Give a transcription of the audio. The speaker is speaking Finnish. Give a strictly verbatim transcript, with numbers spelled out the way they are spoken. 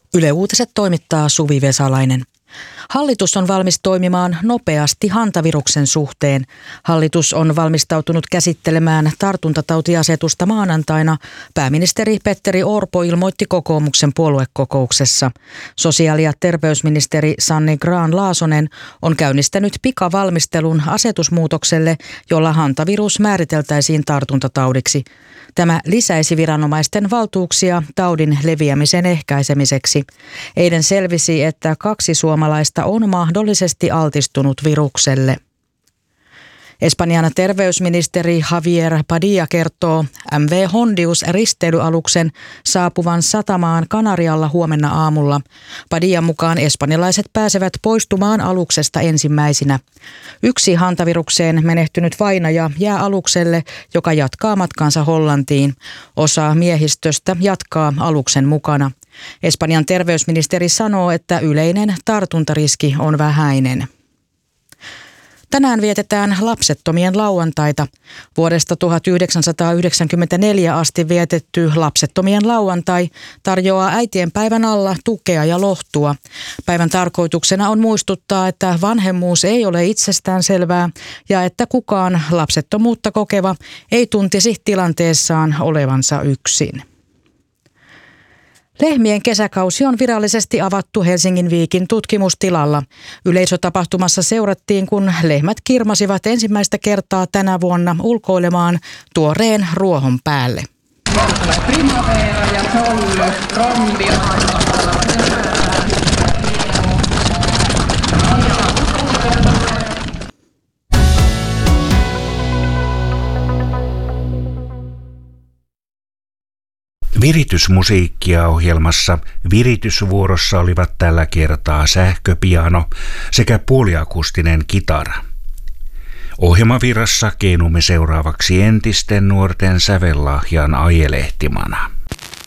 Yle Uutiset toimittaa Suvi Vesalainen. Hallitus on valmis toimimaan nopeasti hantaviruksen suhteen. Hallitus on valmistautunut käsittelemään tartuntatautiasetusta maanantaina. Pääministeri Petteri Orpo ilmoitti kokoomuksen puoluekokouksessa. Sosiaali- ja terveysministeri Sanni Grahn-Laasonen on käynnistänyt pikavalmistelun asetusmuutokselle, jolla hantavirus määriteltäisiin tartuntataudiksi. Tämä lisäisi viranomaisten valtuuksia taudin leviämisen ehkäisemiseksi. Eilen selvisi, että kaksi suomalaista on mahdollisesti altistunut virukselle. Espanjan terveysministeri Javier Padilla kertoo M V Hondius-risteilyaluksen saapuvan satamaan Kanarialla huomenna aamulla. Padillan mukaan espanjalaiset pääsevät poistumaan aluksesta ensimmäisinä. Yksi hantavirukseen menehtynyt vainaja jää alukselle, joka jatkaa matkaansa Hollantiin. Osa miehistöstä jatkaa aluksen mukana. Espanjan terveysministeri sanoo, että yleinen tartuntariski on vähäinen. Tänään vietetään lapsettomien lauantaita. Vuodesta tuhatyhdeksänsataayhdeksänkymmentäneljä asti vietetty lapsettomien lauantai tarjoaa äitien päivän alla tukea ja lohtua. Päivän tarkoituksena on muistuttaa, että vanhemmuus ei ole itsestään selvää ja että kukaan lapsettomuutta kokeva ei tuntisi tilanteessaan olevansa yksin. Lehmien kesäkausi on virallisesti avattu Helsingin Viikin tutkimustilalla. Yleisötapahtumassa seurattiin, kun lehmät kirmasivat ensimmäistä kertaa tänä vuonna ulkoilemaan tuoreen ruohon päälle. Primavera ja sollu, rombi. Viritysmusiikkia ohjelmassa viritysvuorossa olivat tällä kertaa sähköpiano sekä puoliakustinen kitara. Ohjelmavirrassa keinumme seuraavaksi entisten nuorten sävellahjan ajelehtimana.